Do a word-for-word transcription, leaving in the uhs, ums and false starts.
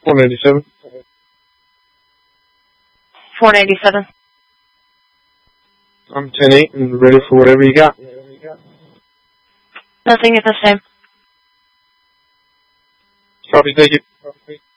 four ninety-seven. four ninety-seven. I'm ten eight and ready for whatever you got. Nothing at this time. Copy, thank you.